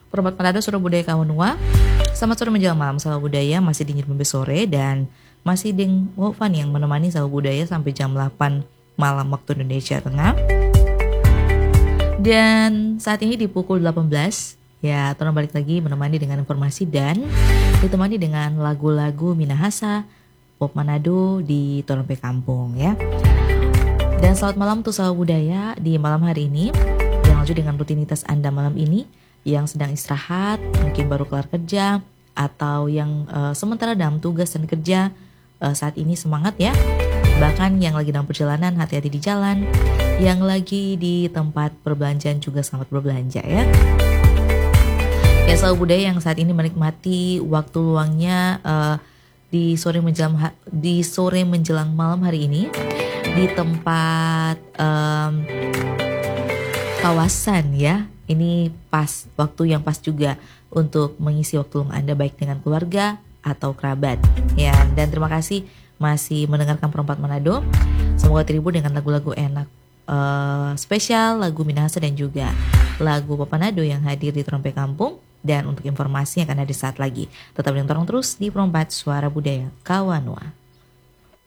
Perempat Manado Suara Budaya Kawanua. Selamat sore menjelang malam Sahabat Budaya, masih di Nyirmembe sore dan masih dengan Wofan yang menemani Sahabat Budaya sampai jam 8 malam waktu Indonesia Tengah. Dan saat ini di pukul 18 ya, Tono balik lagi menemani dengan informasi dan ditemani dengan lagu-lagu Minahasa Pop Manado di Tonompe Kampung ya. Dan selamat malam untuk Sahabat Budaya di malam hari ini yang lanjut dengan rutinitas Anda malam ini, yang sedang istirahat, mungkin baru kelar kerja, atau yang sementara dalam tugas dan kerja saat ini semangat ya. Bahkan yang lagi dalam perjalanan, hati-hati di jalan. Yang lagi di tempat perbelanjaan juga selamat berbelanja ya. Ya Sahabat Budaya yang saat ini menikmati waktu luangnya di sore menjelang malam hari ini di tempat kawasan ya. Ini pas, waktu yang pas juga untuk mengisi waktu luang Anda baik dengan keluarga atau kerabat ya. Dan terima kasih masih mendengarkan Perempat Manado. Semoga terhibur dengan lagu-lagu enak spesial, lagu Minahasa dan juga lagu Pop Manado yang hadir di Tonompe Kampung. Dan untuk informasi yang akan hadir saat lagi, tetap dengan terus di Perempat Suara Budaya Kawanua.